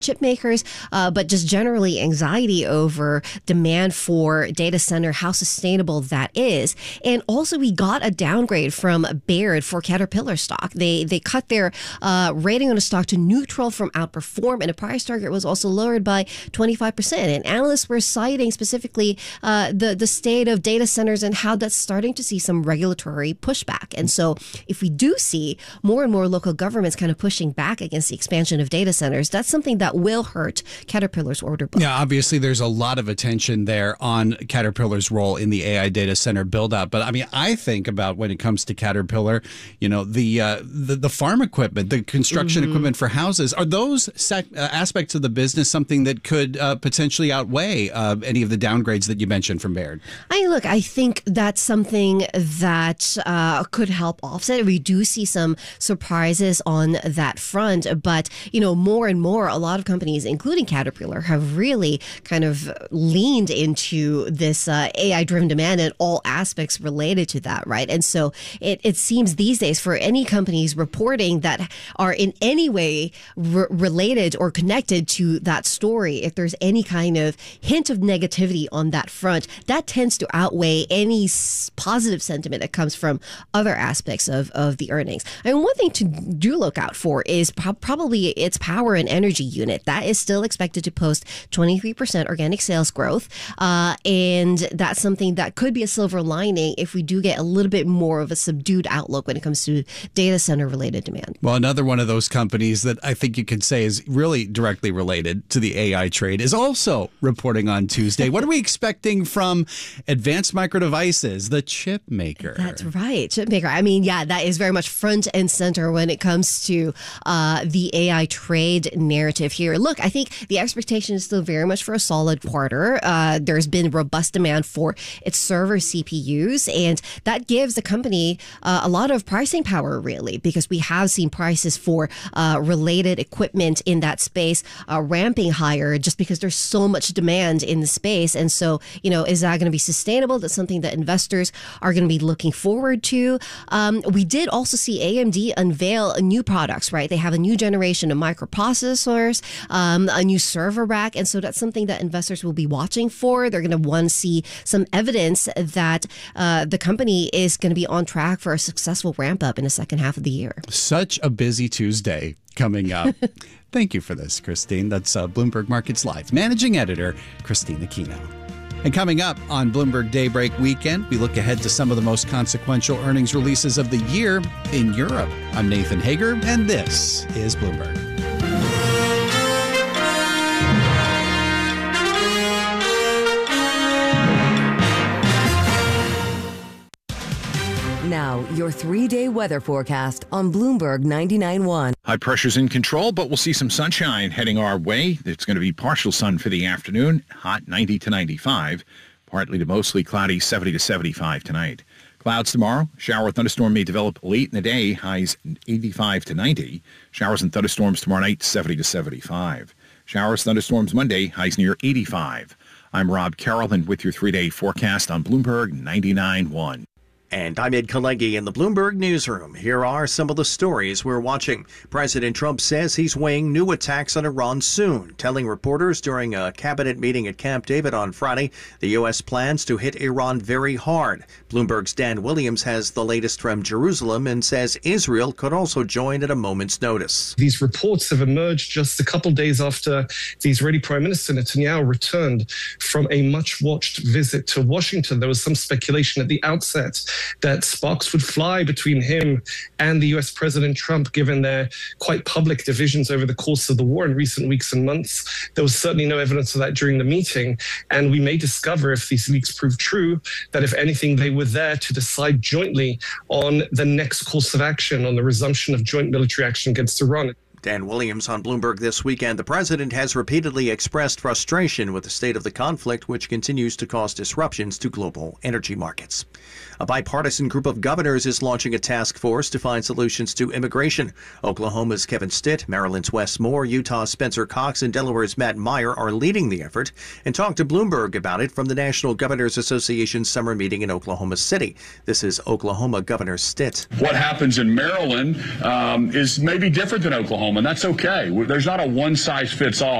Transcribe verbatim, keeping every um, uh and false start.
chip makers, uh, but just generally anxiety over demand for data center, how sustainable that is. And also we got a downgrade from Baird for Caterpillar stock. They they cut their uh, rating on the stock to neutral from outperform, and the price target was also lowered by twenty-five percent. And analysts were citing specifically uh, the, the state of data centers and how that's starting to see some regulatory pushback. And so if we do see more and more local governments kind of pushing back against the expansion of data centers, that's something that will hurt Caterpillar's order book. Yeah, obviously there's a lot of attention there on Caterpillar's role in the A I data center build out. But I mean, I think about when it comes to Caterpillar, you know, the uh, the, the farm equipment, the construction mm-hmm. equipment for houses. Are those sec- uh, aspects of the business something that could uh, potentially outweigh uh, any of the downgrades that you mentioned from Baird? I look, I think that's something that uh, could help offset. We do see some surprises on that front, but you know, more and more, a lot of companies, including Caterpillar, have really kind of leaned into this uh, A I-driven demand and all aspects related to that, right? And so it, it seems these days for any companies reporting that are in any way re- related or connected to that story, if there's any kind of hint of negativity on that front, that tends to outweigh any s- positive sentiment that comes from other aspects of, of the earnings. I mean, one thing to do look out for is pro- probably its power and energy unit. That is still expected to post twenty-three percent organic sales growth. Uh, and that's something that could be a silver lining if we do get a little bit more of a subdued outlook when it comes to data center related demand. Well, another one of those companies that I think you could say is really directly related to the A I trade is also reporting on Tuesday. What are we expecting from Advanced Micro Devices, the chip maker? That's right, chip maker. I mean, yeah, that is very much front and center when it comes to uh, the A I trade narrative here. Look, I think the expectation is still very much for a solid quarter. Uh, there's been robust demand for its server C P Us, and that gives the company uh, a lot of pricing power, really, because we have seen prices for uh, related equipment in that space uh, ramping higher just because there's so much demand in the space. And so, you know, is that going to be sustainable? That's something that investors are going to be looking forward to. Um, we did also see A M D unveil new products, right? They have a new generation of microprocessors, um, a new server rack. And so that's something that investors will be watching for. They're going to want to see some evidence that uh, the company is going to be on track for a successful ramp up in the second half of the year. Such a busy Tuesday coming up. Thank you for this, Christine. That's uh, Bloomberg Markets Live. Managing Editor, Christine Aquino. And coming up on Bloomberg Daybreak Weekend, we look ahead to some of the most consequential earnings releases of the year in Europe. I'm Nathan Hager, and this is Bloomberg. Now, your three-day weather forecast on Bloomberg ninety-nine point one. High pressure's in control, but we'll see some sunshine heading our way. It's going to be partial sun for the afternoon, hot ninety to ninety-five. Partly to mostly cloudy, seventy to seventy-five tonight. Clouds tomorrow. Shower or thunderstorm may develop late in the day, highs eighty-five to ninety. Showers and thunderstorms tomorrow night, seventy to seventy-five. Showers, thunderstorms Monday, highs near eighty-five. I'm Rob Carroll, and with your three-day forecast on Bloomberg ninety-nine point one. And I'm Ed Kalegi in the Bloomberg Newsroom. Here are some of the stories we're watching. President Trump says he's weighing new attacks on Iran soon, telling reporters during a cabinet meeting at Camp David on Friday the U S plans to hit Iran very hard. Bloomberg's Dan Williams has the latest from Jerusalem and says Israel could also join at a moment's notice. These reports have emerged just a couple days after the Israeli Prime Minister Netanyahu returned from a much-watched visit to Washington. There was some speculation at the outset that sparks would fly between him and the U S President Trump, given their quite public divisions over the course of the war in recent weeks and months. There was certainly no evidence of that during the meeting, and we may discover, if these leaks prove true, that if anything, they were there to decide jointly on the next course of action, on the resumption of joint military action against Iran. Dan Williams on Bloomberg this weekend. The president has repeatedly expressed frustration with the state of the conflict, which continues to cause disruptions to global energy markets. A bipartisan group of governors is launching a task force to find solutions to immigration. Oklahoma's Kevin Stitt, Maryland's Wes Moore, Utah's Spencer Cox, and Delaware's Matt Meyer are leading the effort, and talked to Bloomberg about it from the National Governors Association summer meeting in Oklahoma City. This is Oklahoma Governor Stitt. What happens in Maryland um, is maybe different than Oklahoma. home, and that's okay. There's not a one size fits all.